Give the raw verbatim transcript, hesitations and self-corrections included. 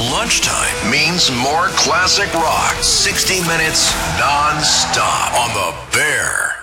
Lunchtime means more classic rock. sixty minutes non-stop on The Bear.